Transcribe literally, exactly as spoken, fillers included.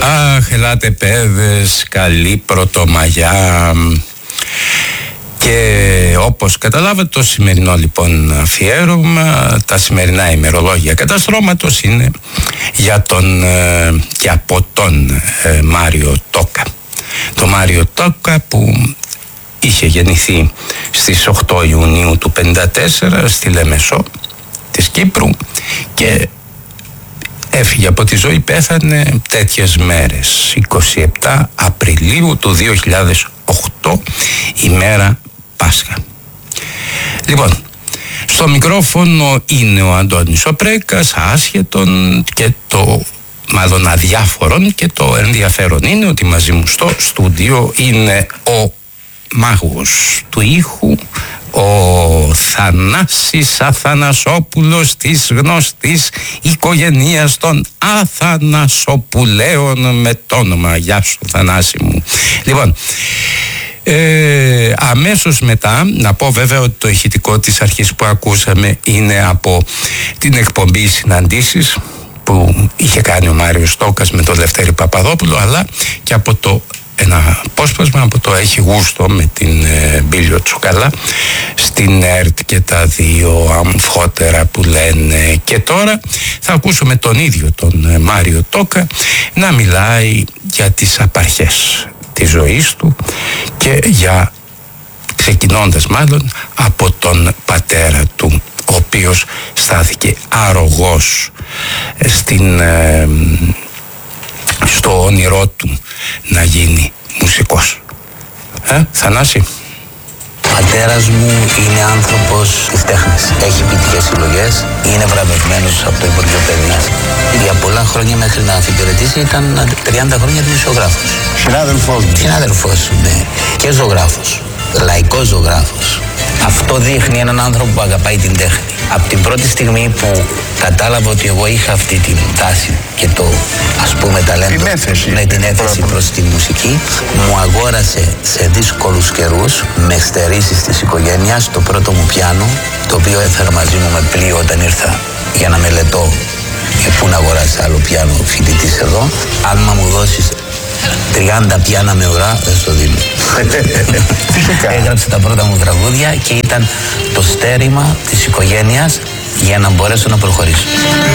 Αχ, ελάτε παιδες, καλή πρωτομαγιά. Και όπως καταλάβατε, το σημερινό λοιπόν αφιέρωμα, τα σημερινά ημερολόγια καταστρώματος είναι για τον ε, και από τον ε, Μάριο Τόκα. Το Μάριο Τόκα που είχε γεννηθεί στις οκτώ Ιουνίου του πενήντα τέσσερα στη Λεμεσό της Κύπρου και έφυγε από τη ζωή, πέθανε τέτοιες μέρες, είκοσι επτά Απριλίου του δύο χιλιάδες οκτώ, ημέρα Πάσχα. Λοιπόν, στο μικρόφωνο είναι ο Αντώνης ο Πρέκας, άσχετον και το μάλλον αδιάφορον, και το ενδιαφέρον είναι ότι μαζί μου στο στούντιο είναι ο μάγος του ήχου, ο Θανάσης Αθανασόπουλος της γνωστής οικογένειας των Αθανασοπουλαίων με το όνομα. Γεια σου Θανάση μου. Λοιπόν, ε, αμέσως μετά να πω βέβαια ότι το ηχητικό της αρχής που ακούσαμε είναι από την εκπομπή Συναντήσεις που είχε κάνει ο Μάριος Τόκας με τον Λευτέρη Παπαδόπουλο, αλλά και από το ένα απόσπασμα από το Έχει Γούστο με την ε, Μπίλιο Τσουκαλά στην ΕΡΤ και τα δύο αμφότερα που λένε. Και τώρα θα ακούσουμε τον ίδιο τον ε, Μάριο Τόκα να μιλάει για τις απαρχές της ζωής του και για, ξεκινώντας μάλλον από τον πατέρα του, ο οποίος στάθηκε αρρωγός στην ε, στο όνειρό του να γίνει μουσικός. Ε, Θανάση. Ο πατέρας μου είναι άνθρωπος της τέχνης. Έχει ποιητικές συλλογές, είναι βραβευμένος από το Υπουργείο Παιδείας. Για πολλά χρόνια μέχρι να αφιπηρετήσει ήταν τριάντα χρόνια δημοσιογράφος. Συνάδελφός μου. Συνάδελφός μου, ναι. Και ζωγράφος. Λαϊκός ζωγράφος. Αυτό δείχνει έναν άνθρωπο που αγαπάει την τέχνη. Από την πρώτη στιγμή που κατάλαβα ότι εγώ είχα αυτή την τάση και το, ας πούμε, ταλέντο, την έφεση, ναι, την έφεση προς τη μουσική, μου αγόρασε σε δύσκολους καιρούς, με στερήσεις της οικογένειας, το πρώτο μου πιάνο, το οποίο έφερα μαζί μου με πλοίο όταν ήρθα για να μελετώ. Και πού να αγοράσει άλλο πιάνο φοιτητής εδώ. Αν μου δώσεις τριάντα πιάνα με ουρά, δεν στο δίνω. Έγραψε τα πρώτα μου τραγούδια και ήταν το στέρημα της οικογένειας για να μπορέσω να προχωρήσω.